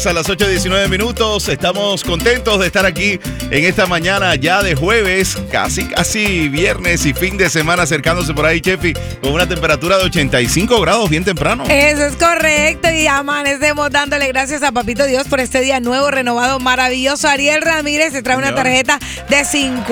A las 8:19, estamos contentos de estar aquí en esta mañana ya de jueves, casi viernes y fin de semana acercándose por ahí, Chefi, con una temperatura de 85 grados bien temprano. Eso es correcto y amanecemos dándole gracias a Papito Dios por este día nuevo, renovado, maravilloso. Ariel Ramírez se trae una tarjeta de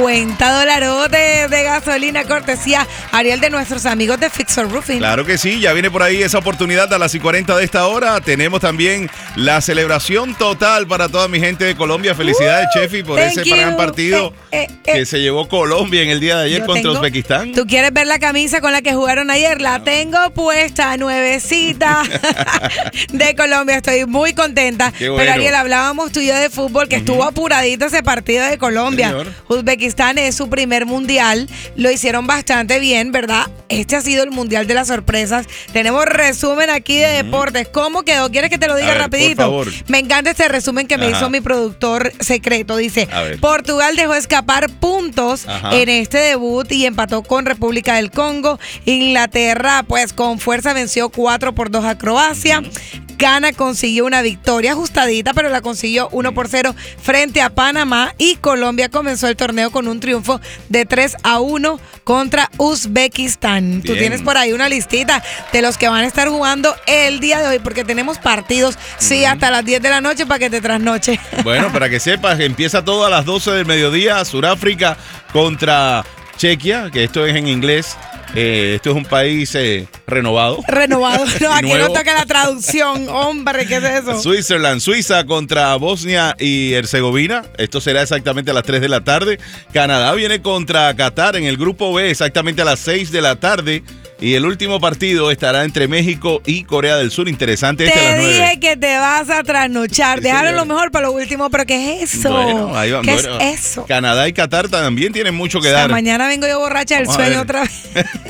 $50 de gasolina, cortesía Ariel de nuestros amigos de Fixer Roofing. Claro que sí, ya viene por ahí esa oportunidad a las 40 de esta hora. Tenemos también la celebración total para toda mi gente de Colombia. Felicidades, Chefi, por ese gran partido que se llevó Colombia en el día de ayer contra Uzbekistán. ¿Tú quieres ver la camisa con la que jugaron ayer? La tengo puesta, nuevecita, de Colombia. Estoy muy contenta. Bueno. Pero Ariel, hablábamos tú y yo de fútbol, que estuvo apuradito ese partido de Colombia. Señor. Uzbekistán es su primer mundial. Lo hicieron bastante bien, ¿verdad? Este ha sido el mundial de las sorpresas. Tenemos resumen aquí de deportes. ¿Cómo quedó? ¿Quieres que te lo diga rapidito? Por favor. Me encanta este resumen que me hizo mi productor secreto. Dice, Portugal dejó escapar puntos en este debut y empató con República del Congo. Inglaterra, pues con fuerza venció 4-2 a Croacia. Ghana consiguió una victoria ajustadita, pero la consiguió 1-0 frente a Panamá. Y Colombia comenzó el torneo con un triunfo de 3-1 contra Uzbekistán. Bien. Tú tienes por ahí una listita de los que van a estar jugando el día de hoy, porque tenemos partidos, hasta las 10 de la noche para que te trasnoche. Bueno, para que sepas, empieza todo a las 12 del mediodía. Sudáfrica contra Chequia, que esto es en inglés. Esto es un país renovado. Renovado. No, aquí no toca la traducción. Hombre, ¿qué es eso? Suiza contra Bosnia y Herzegovina. Esto será exactamente a las 3 de la tarde. Canadá viene contra Qatar en el grupo B exactamente a las 6 de la tarde. Y el último partido estará entre México y Corea del Sur. Interesante a las 9. Te dije que te vas a trasnochar. Déjalo lo mejor para lo último. ¿Pero qué es eso? Bueno, ahí va. ¿Qué es eso? Canadá y Qatar también tienen mucho que dar. Mañana vengo yo borracha del sueño otra vez.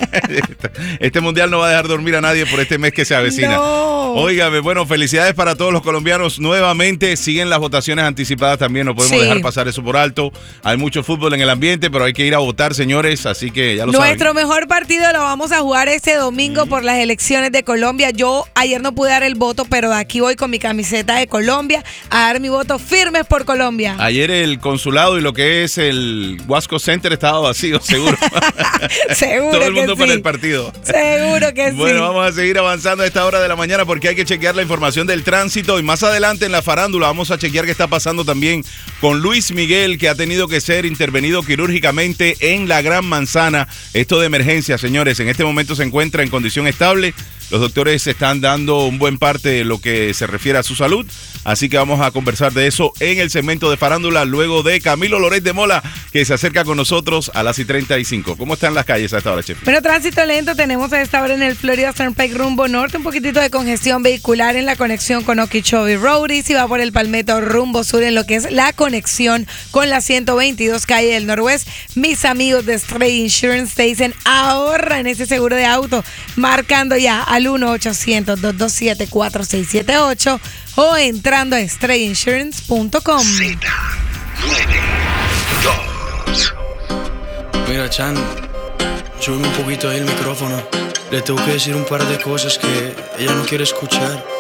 Este mundial no va a dejar dormir a nadie por este mes que se avecina. No. Óigame, bueno, felicidades para todos los colombianos. Nuevamente siguen las votaciones anticipadas también. No podemos dejar pasar eso por alto. Hay mucho fútbol en el ambiente, pero hay que ir a votar, señores. Así que ya lo saben. Nuestro mejor partido lo vamos a jugar este domingo por las elecciones de Colombia. Yo ayer no pude dar el voto, pero aquí voy con mi camiseta de Colombia a dar mi voto firmes por Colombia. Ayer el consulado y lo que es el Huasco Center estaba vacío, seguro. Seguro todo el mundo que para sí. el partido. Seguro que Bueno, vamos a seguir avanzando a esta hora de la mañana porque hay que chequear la información del tránsito y más adelante en la farándula vamos a chequear qué está pasando también con Luis Miguel, que ha tenido que ser intervenido quirúrgicamente en la Gran Manzana. Esto de emergencia, señores. En este momento se encuentra en condición estable. Los doctores están dando un buen parte de lo que se refiere a su salud. Así que vamos a conversar de eso en el segmento de farándula luego de Camilo Loret de Mola, que se acerca con nosotros a las 35. ¿Cómo están las calles a esta hora, chef? Bueno, tránsito lento tenemos a esta hora en el Florida Turnpike rumbo norte. Un poquitito de congestión vehicular en la conexión con Okeechobee Road. Y si va por el Palmetto rumbo sur en lo que es la conexión con la 122 calle del Noroeste. Mis amigos de Stray Insurance te dicen ahorra en ese seguro de auto, marcando ya al 1-800-227-4678 o entrando a strayinsurance.com. Z92. Mira, Chan, súbeme un poquito ahí el micrófono. Le tengo que decir un par de cosas que ella no quiere escuchar.